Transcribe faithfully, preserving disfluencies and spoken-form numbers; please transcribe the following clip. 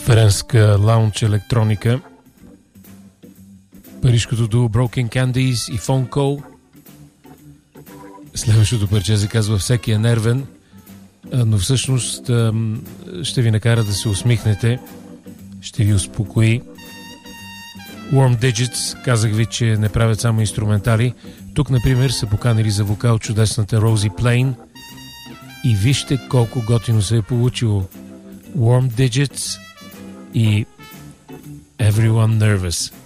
френска лаунч електроника. Парижкото дуо Broken Candies и Phone Call. Следващото парче се казва "Всеки е нервен", но всъщност ще ви накара да се усмихнете, ще ви успокои. Warm Digits, казах ви, че не правят само инструментали. Тук, например, са поканили за вокал чудесната Рози Плейн и вижте колко готино се е получило. Warm Digits и Everyone Nervous.